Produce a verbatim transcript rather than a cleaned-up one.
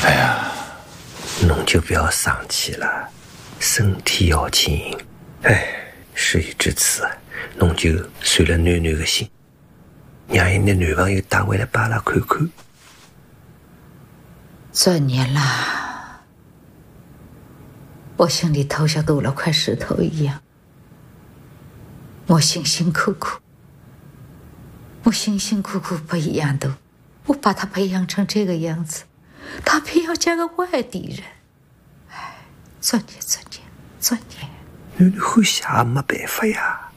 哎呀，侬就不要生气了，身体要紧。哎，事已至此，侬就随了囡囡的心，让伊拿男朋友带回来把阿拉看看。 作孽啦！我心里头像堵了块石头一样。我辛辛苦苦，我辛辛苦苦不一样的，我把他培养成这个样子，他偏要嫁个外地人。哎，作孽作孽作孽！ 囡囡欢喜也没办法呀。